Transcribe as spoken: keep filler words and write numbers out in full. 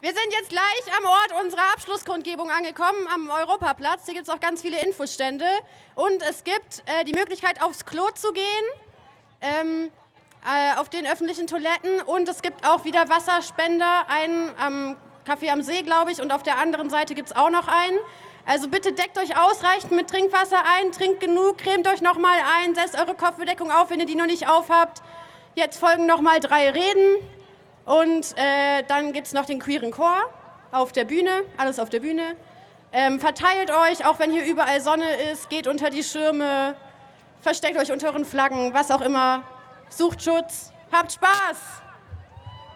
Wir sind jetzt gleich am Ort unserer Abschlusskundgebung angekommen, am Europaplatz. Hier gibt es auch ganz viele Infostände. Und es gibt äh, die Möglichkeit, aufs Klo zu gehen, ähm, äh, auf den öffentlichen Toiletten. Und es gibt auch wieder Wasserspender, einen am Café am See, glaube ich. Und auf der anderen Seite gibt es auch noch einen. Also bitte deckt euch ausreichend mit Trinkwasser ein, trinkt genug, cremt euch nochmal ein, setzt eure Kopfbedeckung auf, wenn ihr die noch nicht aufhabt. Jetzt folgen nochmal drei Reden. Und äh, dann gibt es noch den queeren Chor auf der Bühne, alles auf der Bühne. Ähm, verteilt euch, auch wenn hier überall Sonne ist, geht unter die Schirme, versteckt euch unter euren Flaggen, was auch immer. Sucht Schutz, habt Spaß!